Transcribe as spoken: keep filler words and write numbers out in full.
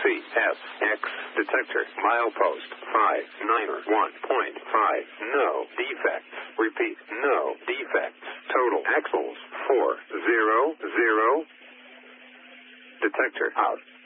F, X, detector, milepost, five nine one point five, no defects. Repeat, no defects. Total axles, four zero zero. Detector out.